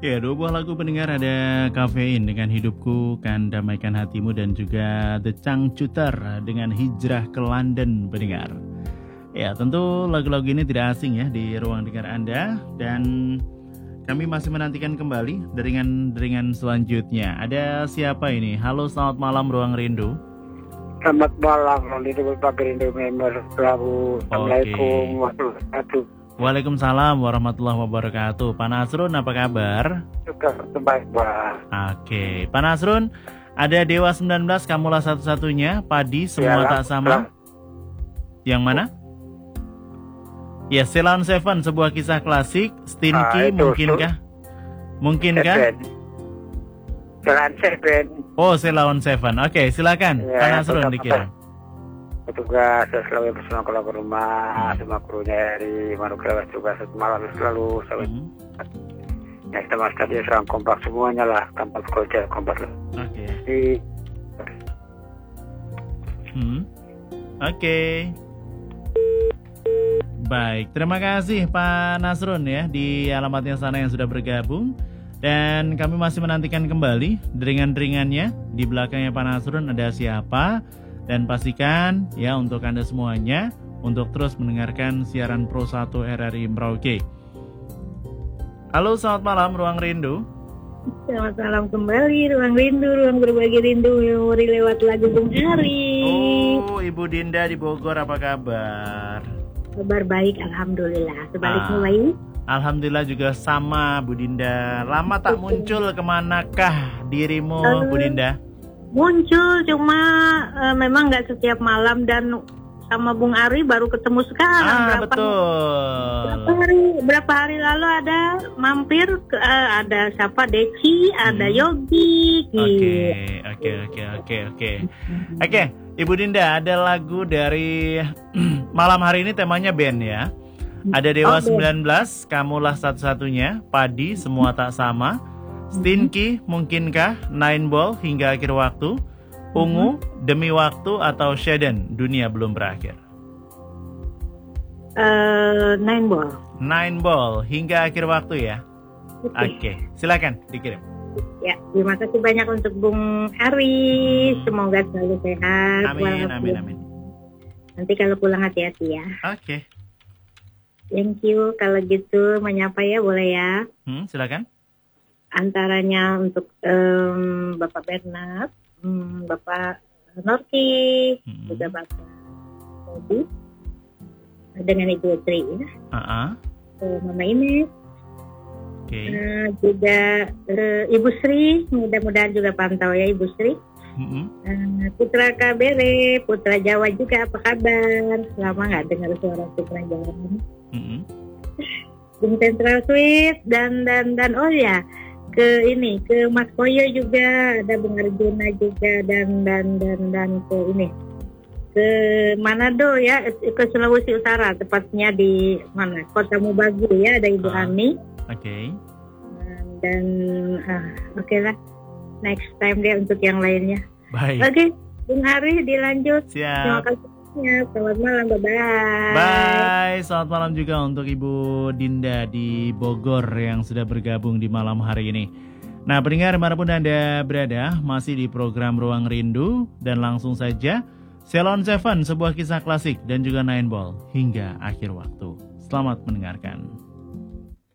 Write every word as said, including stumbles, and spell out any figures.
Ya, dua buah lagu pendengar, ada Kafein dengan Hidupku Kan Damaikan Hatimu, dan juga The Changcuter dengan Hijrah ke London pendengar. Ya, tentu lagu-lagu ini tidak asing ya di ruang dengar Anda, dan kami masih menantikan kembali deringan-deringan selanjutnya. Ada siapa ini? Halo, selamat malam Ruang Rindu. Selamat malam, Rindu Bapak Rindu member Prabu. Assalamualaikum warahmatullahi wabarakatuh. Waalaikumsalam warahmatullahi wabarakatuh. Pak Nasrun, apa kabar? Juga baik, Pak. Oke, Pak Nasrun, ada Dewa sembilan belas, Kamulah Satu-Satunya, Padi, Semua Ya, Tak Sama. lah. Yang mana? Ya, Ceylon Seven, sebuah kisah klasik. Stinky, Ah, itu, mungkinkah? Mungkinkah? Seven. Jalan Seven. Oh, Ceylon Seven. Oke, silakan. Ya, Pak Nasrun tetap- dikirim. Petugas selalu bersama kalau ke rumah, semua krunya dari Manusia juga malam selalu selalu. Hmm. Ya, kita mas tadi serang kompak semuanya lah, tanpa kerja kompak lah. Oke. Di Hmm. Oke. Baik, terima kasih Pak Nasrun ya di alamatnya sana yang sudah bergabung. Dan kami masih menantikan kembali deringan-deringannya. Di belakangnya Pak Nasrun ada siapa? Dan pastikan ya untuk Anda semuanya untuk terus mendengarkan siaran Pro satu R R I Merauke. Halo, selamat malam Ruang Rindu. Selamat malam kembali, Ruang Rindu, Ruang Berbagi Rindu, memori lewat lagu Bung Ari. Oh, Ibu Dinda di Bogor, apa kabar? Kabar baik, Alhamdulillah. Sebaliknya Ah. baik. Alhamdulillah juga sama Bu Dinda. Lama tak muncul, kemanakah dirimu Uh, Bu Dinda? Muncul, cuma uh, memang nggak setiap malam, dan sama Bung Ari baru ketemu sekarang. Ah, berapa, betul. Berapa hari, berapa hari lalu ada mampir, ke, uh, ada siapa, Deci, ada Hmm. Yogi. Oke, gitu. oke, oke, oke, oke. Oke, Ibu Dinda, ada lagu dari malam hari ini, temanya band ya. Ada Dewa Oke. sembilan belas, Kamulah Satu-Satunya, Padi, Semua Tak Sama, Stinky, Mungkinkah, Nine Ball, Hingga Akhir Waktu, Ungu, Demi Waktu, atau Shaden, Dunia Belum Berakhir. Uh, Nine Ball. Nine Ball, Hingga Akhir Waktu ya. Oke. Oke, silakan dikirim. Ya, terima kasih banyak untuk Bung Ari. Hmm. Semoga selalu sehat. Amin, walaupun- amin, amin. Nanti kalau pulang hati-hati ya. Oke, Thank you. Kalau gitu menyapa ya, boleh ya. hmm, silakan. Antaranya untuk em, Bapak Bernard, em, Bapak Norki, Hmm. juga Bapak Bobby, dengan Ibu Tri ya. Uh-uh. Eh, Mama Ines, Oke. eh, juga eh, Ibu Sri, mudah-mudahan juga pantau ya Ibu Sri. Mm-mm. Eh, Putra K B R, Putra Jawa juga, apa kabar? Lama nggak dengar suara Putra Jawa ini. Mm-mm. Bung Central Suite dan dan dan oh ya, ke ini ke Mas Koyo juga, ada Bung Arjuna juga, dan dan dan dan ke ini ke Manado ya, ke Sulawesi Utara, tepatnya di mana, Kota Mubagu ya, ada Ibu Ah. Ani. Oke. dan, dan ah, oke lah, next time deh untuk yang lainnya. Baik. Oke, Bung Hari dilanjut. Terima Siap. kasih. Selamat malam, bye-bye. Bye. Selamat malam juga untuk Ibu Dinda di Bogor yang sudah bergabung di malam hari ini. Nah, pendengar dimanapun Anda berada, masih di program Ruang Rindu, dan langsung saja Ceylon Seven, sebuah kisah klasik, dan juga Nine Ball, Hingga Akhir Waktu. Selamat mendengarkan.